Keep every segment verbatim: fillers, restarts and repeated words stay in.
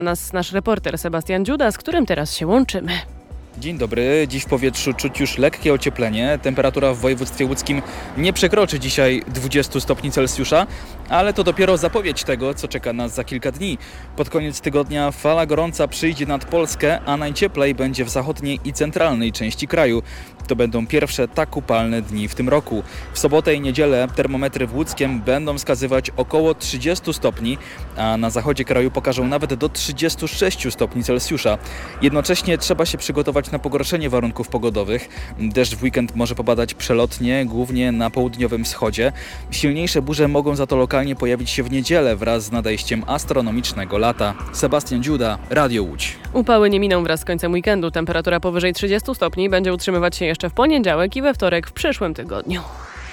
Nas nasz reporter Sebastian Dziuda, z którym teraz się łączymy. Dzień dobry. Dziś w powietrzu czuć już lekkie ocieplenie. Temperatura w województwie łódzkim nie przekroczy dzisiaj dwudziestu stopni Celsjusza, ale to dopiero zapowiedź tego, co czeka nas za kilka dni. Pod koniec tygodnia fala gorąca przyjdzie nad Polskę, a najcieplej będzie w zachodniej i centralnej części kraju. To będą pierwsze tak upalne dni w tym roku. W sobotę i niedzielę termometry w Łódzkiem będą wskazywać około trzydziestu stopni, a na zachodzie kraju pokażą nawet do trzydziestu sześciu stopni Celsjusza. Jednocześnie trzeba się przygotować na pogorszenie warunków pogodowych. Deszcz w weekend może popadać przelotnie, głównie na południowym wschodzie. Silniejsze burze mogą za to lokalnie pojawić się w niedzielę wraz z nadejściem astronomicznego lata. Sebastian Dziuda, Radio Łódź. Upały nie miną wraz z końcem weekendu. Temperatura powyżej trzydziestu stopni będzie utrzymywać się jeszcze w poniedziałek i we wtorek w przyszłym tygodniu.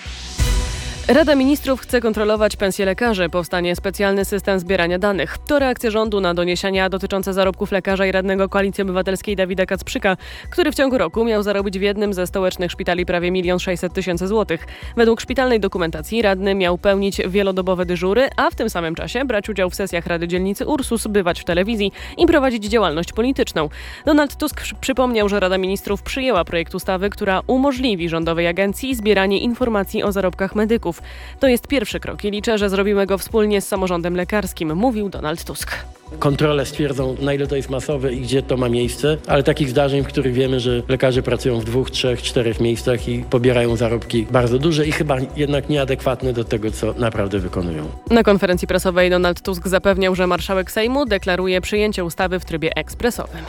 Rada Ministrów chce kontrolować pensje lekarzy. Powstanie specjalny system zbierania danych. To reakcja rządu na doniesienia dotyczące zarobków lekarza i radnego Koalicji Obywatelskiej Dawida Kacprzyka, który w ciągu roku miał zarobić w jednym ze stołecznych szpitali prawie milion sześćset tysięcy złotych. Według szpitalnej dokumentacji radny miał pełnić wielodobowe dyżury, a w tym samym czasie brać udział w sesjach Rady Dzielnicy Ursus, bywać w telewizji i prowadzić działalność polityczną. Donald Tusk przypomniał, że Rada Ministrów przyjęła projekt ustawy, która umożliwi rządowej agencji zbieranie informacji o zarobkach medyków. To jest pierwszy krok i liczę, że zrobimy go wspólnie z samorządem lekarskim, mówił Donald Tusk. Kontrole stwierdzą, na ile to jest masowe i gdzie to ma miejsce, ale takich zdarzeń, w których wiemy, że lekarze pracują w dwóch, trzech, czterech miejscach i pobierają zarobki bardzo duże i chyba jednak nieadekwatne do tego, co naprawdę wykonują. Na konferencji prasowej Donald Tusk zapewniał, że marszałek Sejmu deklaruje przyjęcie ustawy w trybie ekspresowym.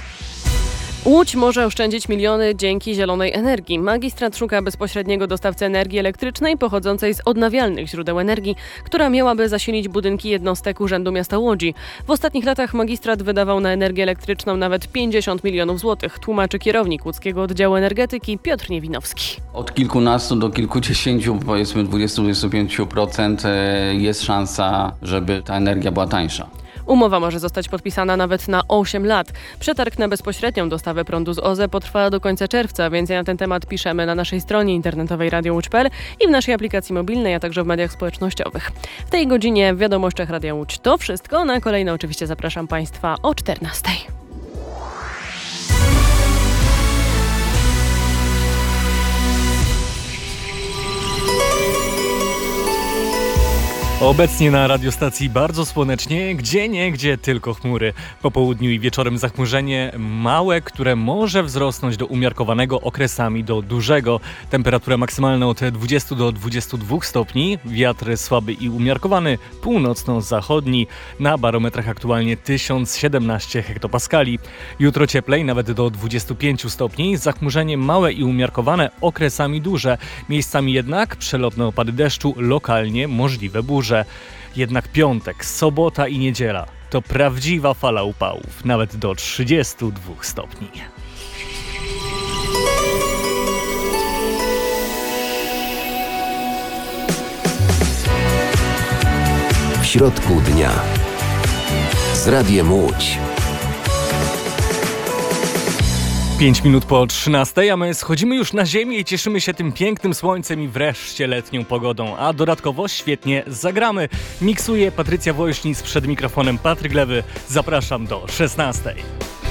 Łódź może oszczędzić miliony dzięki zielonej energii. Magistrat szuka bezpośredniego dostawcy energii elektrycznej pochodzącej z odnawialnych źródeł energii, która miałaby zasilić budynki jednostek Urzędu Miasta Łodzi. W ostatnich latach magistrat wydawał na energię elektryczną nawet pięćdziesiąt milionów złotych, tłumaczy kierownik łódzkiego oddziału energetyki Piotr Niewinowski. Od kilkunastu do kilkudziesięciu, powiedzmy dwudziestu do dwudziestu pięciu procent jest szansa, żeby ta energia była tańsza. Umowa może zostać podpisana nawet na osiem lat. Przetarg na bezpośrednią dostawę prądu z O Z E potrwa do końca czerwca. Więcej na ten temat piszemy na naszej stronie internetowej radio łódź kropka p l i w naszej aplikacji mobilnej, a także w mediach społecznościowych. W tej godzinie w wiadomościach Radia Łódź to wszystko. Na kolejne oczywiście zapraszam Państwa o czternastej. Obecnie na radiostacji bardzo słonecznie, gdzie nie, gdzie tylko chmury. Po południu i wieczorem zachmurzenie małe, które może wzrosnąć do umiarkowanego, okresami do dużego. Temperatura maksymalna od dwudziestu do dwudziestu dwóch stopni, wiatr słaby i umiarkowany, północno-zachodni, na barometrach aktualnie tysiąc siedemnaście hektopaskali. Jutro cieplej, nawet do dwudziestu pięciu stopni, zachmurzenie małe i umiarkowane, okresami duże. Miejscami jednak przelotne opady deszczu, lokalnie możliwe burze. Jednak piątek, sobota i niedziela to prawdziwa fala upałów, nawet do trzydziestu dwóch stopni. W środku dnia z Radiem Łódź. Pięć minut po trzynastej, a my schodzimy już na ziemię i cieszymy się tym pięknym słońcem i wreszcie letnią pogodą. A dodatkowo świetnie zagramy. Miksuje Patrycja Woźnic, przed mikrofonem Patryk Lewy. Zapraszam do szesnastej.